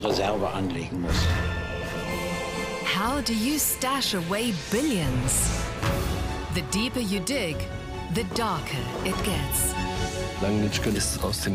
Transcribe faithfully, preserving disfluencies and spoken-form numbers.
Reserve anlegen muss. How do you stash away billions? The deeper you dig, the darker it gets. Langnitschke ist aus dem